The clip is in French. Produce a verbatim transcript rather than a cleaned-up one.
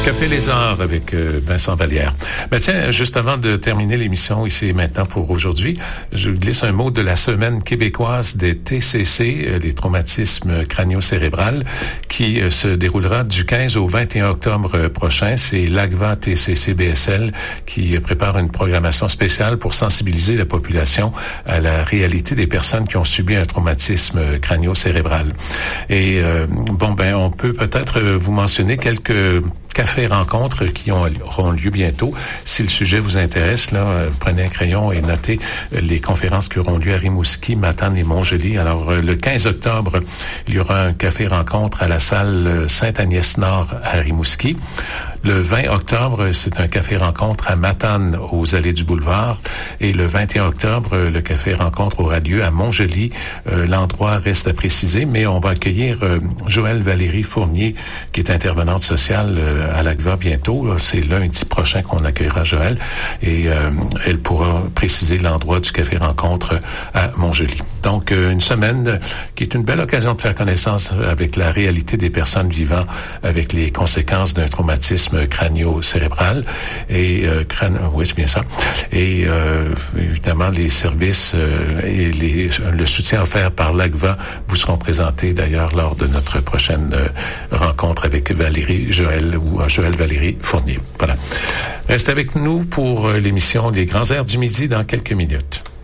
Café Lézard avec euh, Vincent Vallière. Ben tiens, juste avant de terminer l'émission ici et maintenant pour aujourd'hui, je vous glisse un mot de la semaine québécoise des T C C, euh, les traumatismes crânio-cérébrales, qui euh, se déroulera du quinze au vingt et un octobre prochain. C'est l'A C V A T C C B S L qui euh, prépare une programmation spéciale pour sensibiliser la population à la réalité des personnes qui ont subi un traumatisme crânio-cérébral. Et euh, bon, ben on peut peut-être vous mentionner quelques cafés rencontres qui ont, auront lieu bientôt. Si le sujet vous intéresse, là, euh, prenez un crayon et notez euh, les conférences qui auront lieu à Rimouski, Matane et Montjoly. Alors, euh, le quinze octobre, il y aura un café rencontre à la salle Sainte-Agnès-Nord à Rimouski. Le vingt octobre, c'est un café rencontre à Matane, aux allées du boulevard. Et le vingt et un octobre, le café rencontre aura lieu à Montjoly. Euh, l'endroit reste à préciser, mais on va accueillir euh, Joëlle Valérie Fournier, qui est intervenante sociale euh, à l'A C V A bientôt. C'est lundi prochain qu'on accueillera Joëlle et euh, elle pourra préciser l'endroit du café rencontre à Montjoly. Donc, euh, une semaine qui est une belle occasion de faire connaissance avec la réalité des personnes vivant avec les conséquences d'un traumatisme crânio-cérébral et euh, crâne, oui, c'est bien ça. Et euh, évidemment, les services euh, et les, le soutien offert par l'A C V A vous seront présentés d'ailleurs lors de notre prochaine euh, rencontre avec Valérie Joëlle ou Joëlle Valérie Fournier. Voilà. Restez avec nous pour l'émission Les Grands airs du midi dans quelques minutes.